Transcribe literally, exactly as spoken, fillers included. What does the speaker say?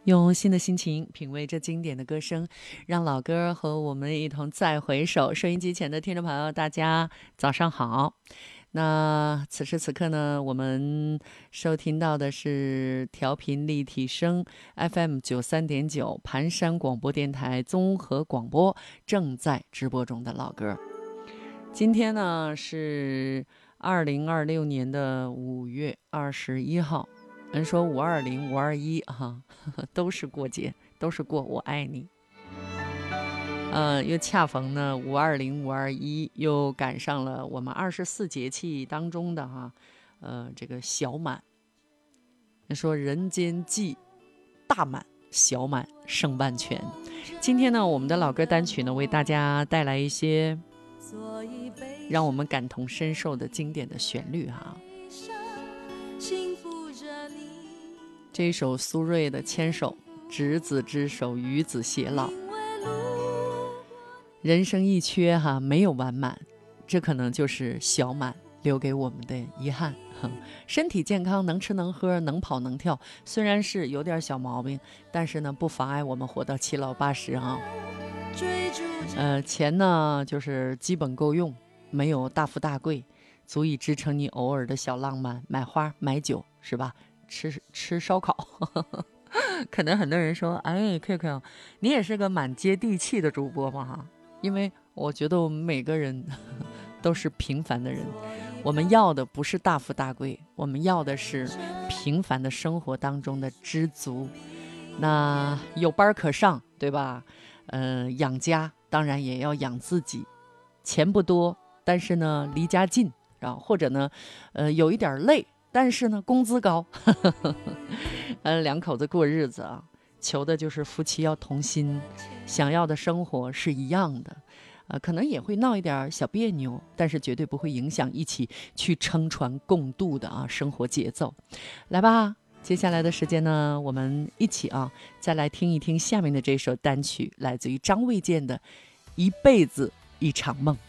用新的心情品味这经典的歌声，让老歌和我们一同再回首。收音机前的听众朋友，大家早上好。那此时此刻呢，我们收听到的是调频立体声 F M 九三点九盘山广播电台综合广播正在直播中的老歌。今天呢是二零二六年的五月二十一号。人说五二零、五二一哈，都是过节，都是过我爱你。呃，又恰逢呢五二零、五二一，又赶上了我们二十四节气当中的哈，呃，这个小满。人说人间祭大满，小满胜万全。今天呢，我们的老歌单曲呢，为大家带来一些让我们感同身受的经典的旋律哈。这一首苏芮的《牵手》，执子之手，与子偕老。人生一缺哈，没有完满，这可能就是小满留给我们的遗憾。身体健康，能吃能喝，能跑能跳，虽然是有点小毛病，但是呢，不妨碍我们活到七老八十啊。呃，钱呢，就是基本够用，没有大富大贵，足以支撑你偶尔的小浪漫，买花买酒，是吧？吃吃烧烤。可能很多人说，哎 Q Q 你也是个蛮接地气的主播嘛哈，因为我觉得我们每个人都是平凡的人，我们要的不是大富大贵，我们要的是平凡的生活当中的知足。那有班可上，对吧？呃，养家当然也要养自己，钱不多，但是呢离家近，然后或者呢呃有一点累，但是呢工资高。呃，两口子过日子啊，求的就是夫妻要同心，想要的生活是一样的。呃，可能也会闹一点小别扭，但是绝对不会影响一起去撑船共度的啊生活节奏。来吧，接下来的时间呢，我们一起啊再来听一听下面的这首单曲，来自于张卫健的《一辈子一场梦》。